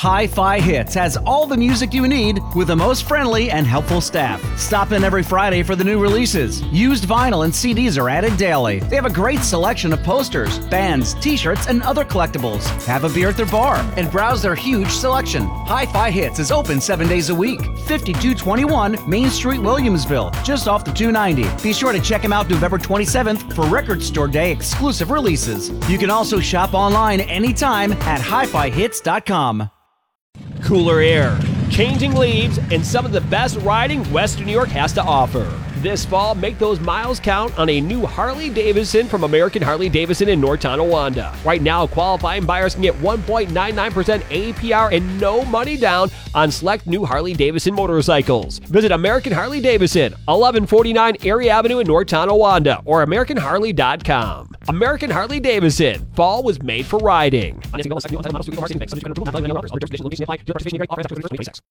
Hi-Fi Hits has all the music you need with the most friendly and helpful staff. Stop in every Friday for the new releases. Used vinyl and CDs are added daily. They have a great selection of posters, bands, t-shirts, and other collectibles. Have a beer at their bar and browse their huge selection. Hi-Fi Hits is open 7 days a week. 5221 Main Street, Williamsville, just off the 290. Be sure to check them out November 27th for Record Store Day exclusive releases. You can also shop online anytime at hifihits.com. Cooler air, changing leaves, and some of the best riding Western New York has to offer. This fall, make those miles count on a new Harley-Davidson from American Harley-Davidson in North Tonawanda. Right now, qualifying buyers can get 1.99% APR and no money down on select new Harley-Davidson motorcycles. Visit American Harley-Davidson, 1149 Erie Avenue in North Tonawanda, or AmericanHarley.com. American Harley-Davidson, fall was made for riding.